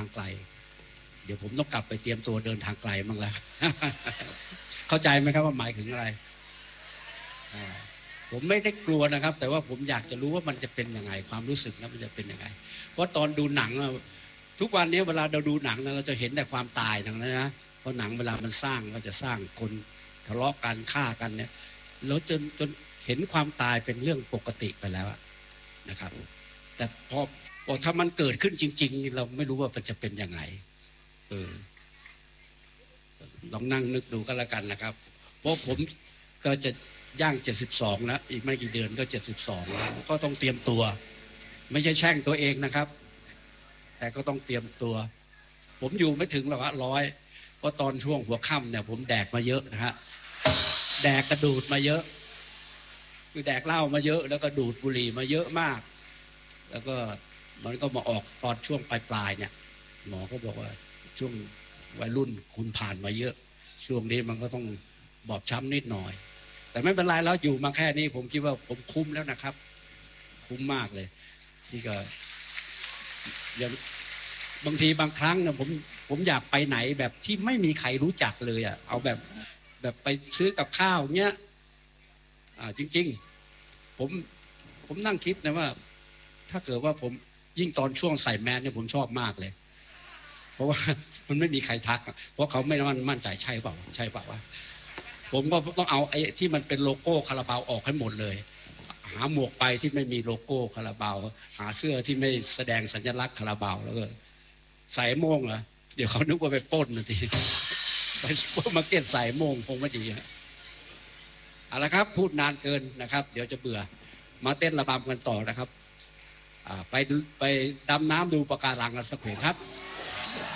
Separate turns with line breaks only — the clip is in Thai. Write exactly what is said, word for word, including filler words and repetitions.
ไกลเดี๋ยวผมต้องกลับไปเตรียมตัวเดินทางไกลบ้างแล้ว เข้าใจไหมครับว่าหมายถึงอะไรผมไม่ได้กลัวนะครับแต่ว่าผมอยากจะรู้ว่ามันจะเป็นยังไงความรู้สึกนั้นมันจะเป็นยังไงเพราะตอนดูหนังทุกวันนี้เวลาเราดูหนังเราจะเห็นแต่ความตายทั้งนั้นนะเพราะหนังเวลามันสร้างก็จะสร้างคนทะเลาะกันฆ่ากันเนี่ยแล้วจนจนเห็นความตายเป็นเรื่องปกติไปแล้วนะครับแต่พอพอถ้ามันเกิดขึ้นจริงๆเราไม่รู้ว่ามันจะเป็นยังไงเออลองนั่งนึกดูก็แล้วกันนะครับเพราะผมก็จะย่างเจ็ดสิบสองแล้วอีกไม่กี่เดือนก็เจ็ดสิบสองแล้วก็ต้องเตรียมตัวไม่ใช่แช่งตัวเองนะครับแต่ก็ต้องเตรียมตัวผมอยู่ไม่ถึงหรอกฮะร้อยเพราะตอนช่วงหัวค่ำเนี่ยผมแดกมาเยอะนะฮะแดกกระดูดมาเยอะคือแดกเหล้ามาเยอะแล้วก็ดูดบุหรี่มาเยอะมากแล้วก็มันก็มาออกตอนช่วงปลายๆเนี่ยหมอก็บอกว่าช่วงวัยรุ่นคุณผ่านมาเยอะช่วงนี้มันก็ต้องบอบช้ำนิดหน่อยแต่ไม่เป็นไรแล้วอยู่มาแค่นี้ผมคิดว่าผมคุ้มแล้วนะครับคุ้มมากเลยที่ก็อย่างบางทีบางครั้งเนี่ยผมผมอยากไปไหนแบบที่ไม่มีใครรู้จักเลยอ่ะเอาแบบแบบไปซื้อกับข้าวเงี้ยอ่าจริงๆผมผมนั่งคิดนะว่าถ้าเกิดว่าผมยิ่งตอนช่วงใส่แมสเนี่ยผมชอบมากเลยเพราะว่ามันไม่มีใครทักเพราะเขาไม่มั่นมั่นใจใช่เปล่าใช่เปล่าวะผมก็ต้องเอาไอ้ที่มันเป็นโลโก้คาราบาวออกให้หมดเลยหาหมวกไปที่ไม่มีโลโก้คาราบาวหาเสื้อที่ไม่แสดงสัญลักษณ์คาราบาวแล้วก็ใส่โม่งเหรอเดี๋ยวเขานึกว่าไปปล้นนะทีไปซุปเปอร์มาร์เก็ตใส่โม่งคงไม่ดีฮะเอาละครับพูดนานเกินนะครับเดี๋ยวจะเบื่อมาเต้นระบำกันต่อนะครับไปไปดำน้ำดูปะการังกันสักเพลงครับ